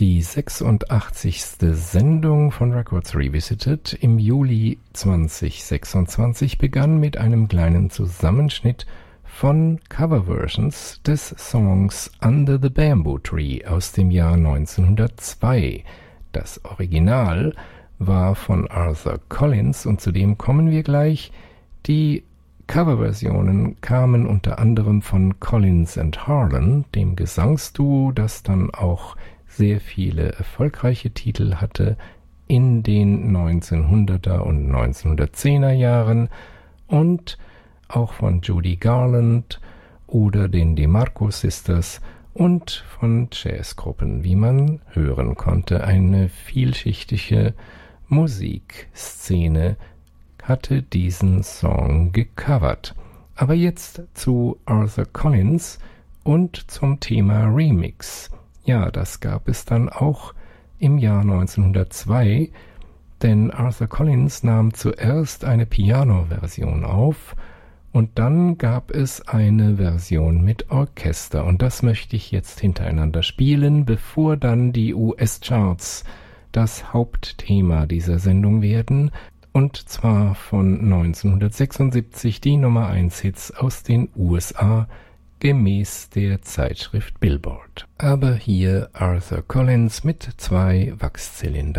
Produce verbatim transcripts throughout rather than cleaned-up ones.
Die sechsundachtzigste Sendung von Records Revisited im Juli zweitausendsechsundzwanzig begann mit einem kleinen Zusammenschnitt von Coverversions des Songs Under the Bamboo Tree aus dem Jahr neunzehnhundertzwei. Das Original war von Arthur Collins und zu dem kommen wir gleich. Die Coverversionen kamen unter anderem von Collins and Harlan, dem Gesangsduo, das dann auch sehr viele erfolgreiche Titel hatte in den neunzehnhunderter und neunzehnhundertzehner Jahren, und auch von Judy Garland oder den DeMarco Sisters und von Jazzgruppen, wie man hören konnte. Eine vielschichtige Musikszene hatte diesen Song gecovert. Aber jetzt zu Arthur Collins und zum Thema Remix. Ja, das gab es dann auch im Jahr neunzehnhundertzwei, denn Arthur Collins nahm zuerst eine Piano-Version auf und dann gab es eine Version mit Orchester, und das möchte ich jetzt hintereinander spielen, bevor dann die U S-Charts das Hauptthema dieser Sendung werden, und zwar von neunzehnhundertsechsundsiebzig die Nummer eins Hits aus den U S A, gemäß der Zeitschrift Billboard. Aber hier Arthur Collins mit zwei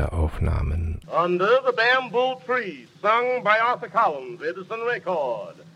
Wachszylinderaufnahmen. Under the Bamboo Tree, sung by Arthur Collins, Edison Record.